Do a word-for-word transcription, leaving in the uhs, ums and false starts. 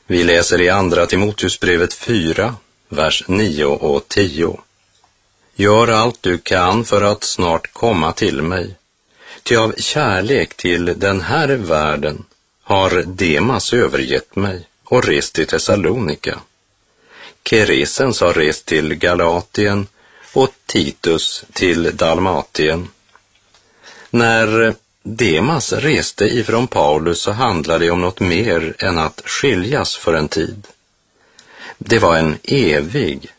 Vi läser i andra Timoteusbrevet fyra, vers nio och tio. Gör allt du kan för att snart komma till mig. Ty av kärlek till den här världen har Demas övergett mig och rest till Thessalonika. Keresens har rest till Galatien och Titus till Dalmatien. När Demas reste ifrån Paulus så handlade det om något mer än att skiljas för en tid. Det var en evig